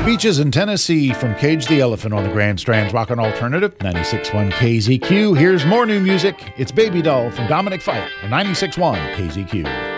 Beaches in Tennessee from Cage the Elephant on the Grand Strand's Rockin' Alternative, 96.1 KZQ. Here's more new music. It's Baby Doll from Dominic Fike on 96.1 KZQ.